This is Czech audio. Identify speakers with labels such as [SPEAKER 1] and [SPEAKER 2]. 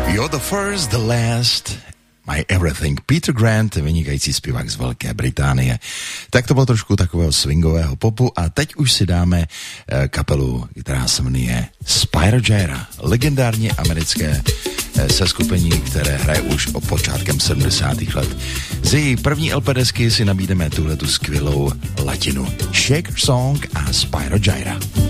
[SPEAKER 1] You're the first, the last, my everything. Peter Grant, vynikající zpěvák z Velké Británie. Tak to bylo trošku takového swingového popu a teď už si dáme kapelu, která se jmenuje Spyro Gyra. Legendárně americké seskupení, které hraje už od počátkem 70. let. Z její první LP desky si nabídeme tuhletu skvělou latinu. Shaker Song a Spyro Gyra.